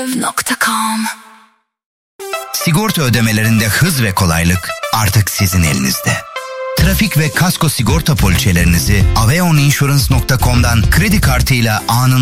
Sigorta ödemelerinde hız ve kolaylık artık sizin elinizde. Trafik ve kasko sigorta poliçelerinizi aveoninsurance.com'dan kredi kartıyla anında